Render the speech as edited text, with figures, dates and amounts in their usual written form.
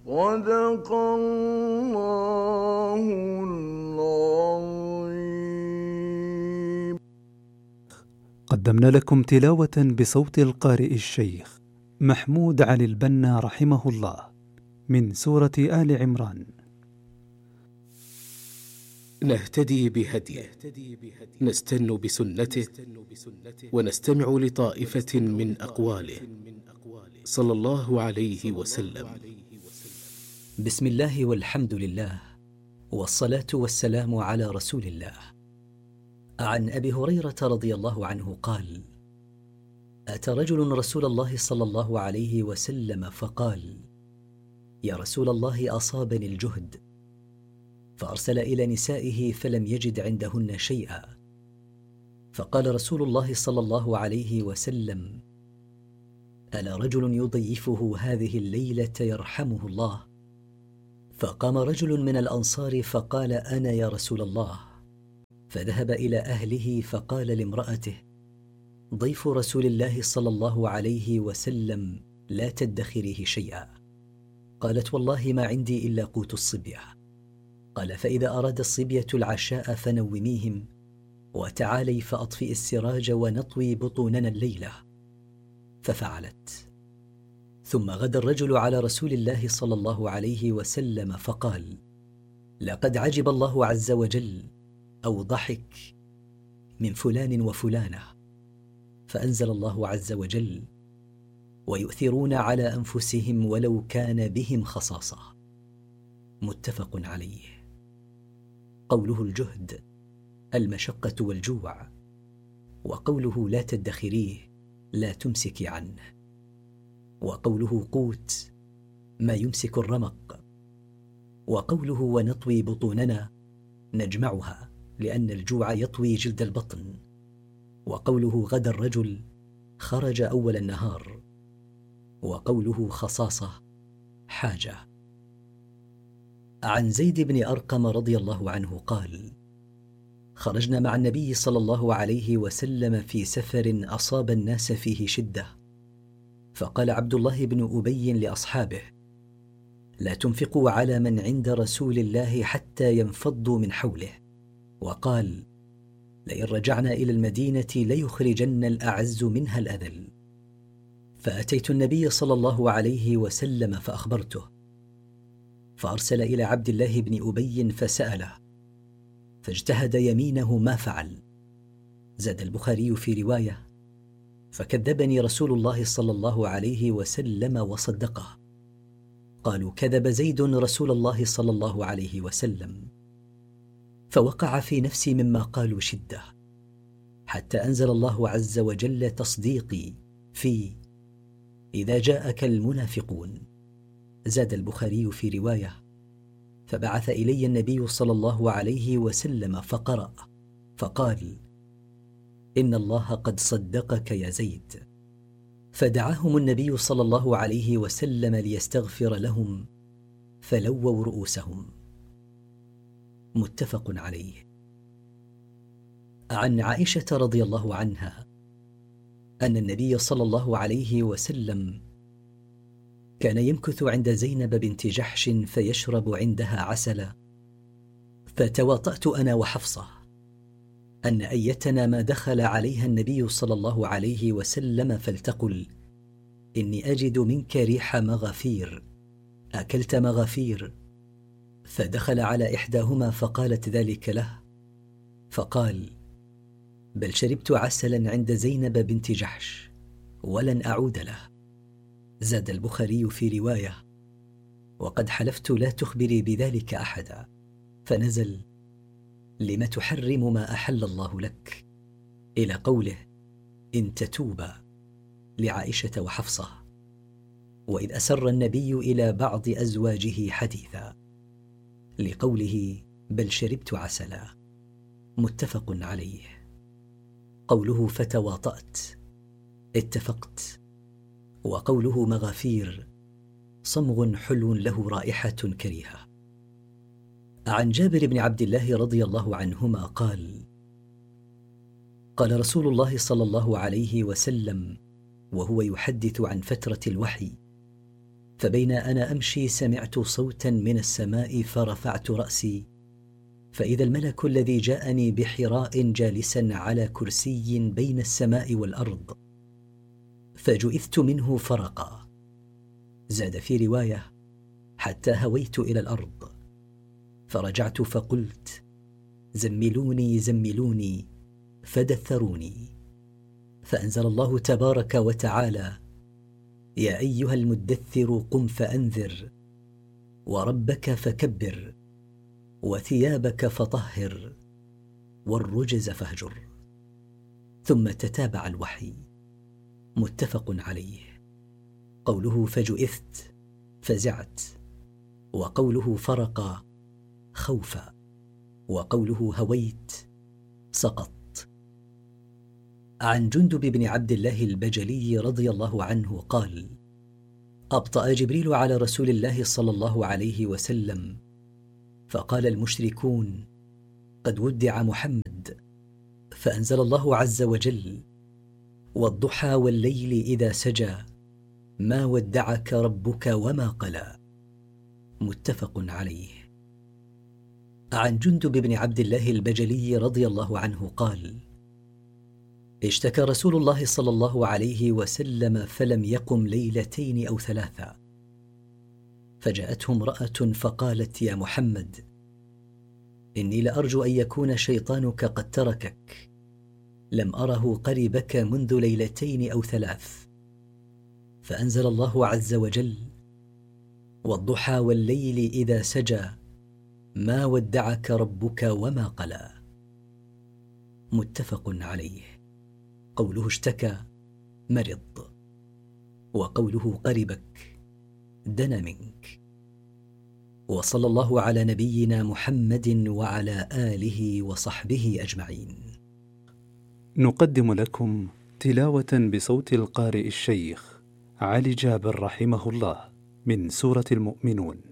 صدق الله العظيم. قدمنا لكم تلاوة بصوت القارئ الشيخ محمود علي البنا رحمه الله من سورة آل عمران. نهتدي بهديه، نستن بسنته، ونستمع لطائفة من أقواله صلى الله عليه وسلم. بسم الله والحمد لله، والصلاة والسلام على رسول الله. عن أبي هريرة رضي الله عنه قال: أتى رجل رسول الله صلى الله عليه وسلم فقال: يا رسول الله، أصابني الجهد. فأرسل إلى نسائه فلم يجد عندهن شيئا. فقال رسول الله صلى الله عليه وسلم: ألا رجل يضيفه هذه الليلة يرحمه الله؟ فقام رجل من الأنصار فقال: أنا يا رسول الله. فذهب إلى أهله فقال لامرأته: ضيف رسول الله صلى الله عليه وسلم لا تدخريه شيئا. قالت: والله ما عندي إلا قوت الصبية. قال: فإذا أراد الصبية العشاء فنوميهم، وتعالي فأطفئ السراج ونطوي بطوننا الليلة. ففعلت. ثم غدا الرجل على رسول الله صلى الله عليه وسلم فقال: لقد عجب الله عز وجل أو ضحك من فلان وفلانة. فأنزل الله عز وجل: ويؤثرون على أنفسهم ولو كان بهم خصاصة. متفق عليه. قوله الجهد المشقة والجوع، وقوله لا تدخريه لا تمسكي عنه، وقوله قوت ما يمسك الرمق، وقوله ونطوي بطوننا نجمعها لأن الجوع يطوي جلد البطن، وقوله غدا الرجل خرج أول النهار، وقوله خصاصة حاجة. عن زيد بن أرقم رضي الله عنه قال: خرجنا مع النبي صلى الله عليه وسلم في سفر أصاب الناس فيه شدة. فقال عبد الله بن أبي لأصحابه: لا تنفقوا على من عند رسول الله حتى ينفضوا من حوله. وقال: لئن رجعنا إلى المدينة ليخرجن الأعز منها الأذل. فأتيت النبي صلى الله عليه وسلم فأخبرته، فأرسل إلى عبد الله بن أبي فسأله، فاجتهد يمينه ما فعل. زاد البخاري في رواية: فكذبني رسول الله صلى الله عليه وسلم وصدقه. قالوا: كذب زيد رسول الله صلى الله عليه وسلم. فوقع في نفسي مما قالوا شدة، حتى أنزل الله عز وجل تصديقي في إذا جاءك المنافقون. زاد البخاري في رواية: فبعث إلي النبي صلى الله عليه وسلم فقرأ فقال: إن الله قد صدقك يا زيد. فدعاهم النبي صلى الله عليه وسلم ليستغفر لهم، فلووا رؤوسهم. متفق عليه. عن عائشة رضي الله عنها أن النبي صلى الله عليه وسلم كان يمكث عند زينب بنت جحش فيشرب عندها عسلا. فتواطأت أنا وحفصة أن أيتنا ما دخل عليها النبي صلى الله عليه وسلم فلتقل: إني أجد منك ريح مغافير، أكلت مغافير؟ فدخل على إحداهما فقالت ذلك له، فقال: بل شربت عسلا عند زينب بنت جحش ولن أعود له. زاد البخاري في رواية: وقد حلفت لا تخبري بذلك أحدا. فنزل: لم تحرم ما أحل الله لك، إلى قوله: إن تتوبا، لعائشة وحفصة. وإذ أسر النبي إلى بعض أزواجه حديثا، لقوله: بل شربت عسلا. متفق عليه. قوله فتواطأت اتفقت، وقوله مغافير صمغ حلو له رائحة كريهة. عن جابر بن عبد الله رضي الله عنهما قال: قال رسول الله صلى الله عليه وسلم وهو يحدث عن فترة الوحي: فبين أنا أمشي سمعت صوتا من السماء فرفعت رأسي، فإذا الملك الذي جاءني بحراء جالسا على كرسي بين السماء والأرض، فجئثت منه فرقا. زاد في رواية: حتى هويت إلى الأرض، فرجعت فقلت: زملوني زملوني، فدثروني. فأنزل الله تبارك وتعالى: يا أيها المدثر قم فأنذر، وربك فكبر، وثيابك فطهر، والرجز فاهجر. ثم تتابع الوحي. متفق عليه. قوله فجئثت فزعت، وقوله فرق خوفا، وقوله هويت سقط. عن جندب بن عبد الله البجلي رضي الله عنه قال: أبطأ جبريل على رسول الله صلى الله عليه وسلم، فقال المشركون: قد ودع محمد، فأنزل الله عز وجل: والضحى والليل إذا سجى، ما ودعك ربك وما قلى. متفق عليه. عن جندب بن عبد الله البجلي رضي الله عنه قال: اشتكى رسول الله صلى الله عليه وسلم فلم يقم ليلتين أو 3، فجاءته امرأة فقالت: يا محمد، إني لأرجو أن يكون شيطانك قد تركك، لم أره قربك منذ ليلتين أو 3. فأنزل الله عز وجل: والضحى والليل إذا سجى، ما ودعك ربك وما قلى. متفق عليه. قوله اشتكى مرض، وقوله قربك دنا منك. وصلى الله على نبينا محمد وعلى آله وصحبه أجمعين. نقدم لكم تلاوة بصوت القارئ الشيخ علي جابر رحمه الله من سورة المؤمنون.